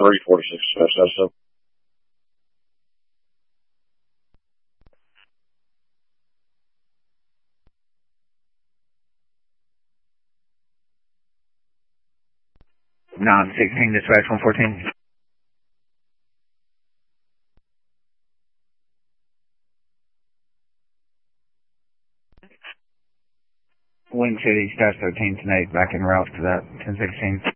346, so. Non 16, dispatch 114. Wing City, Stash 13 tonight, back en route to that 1016.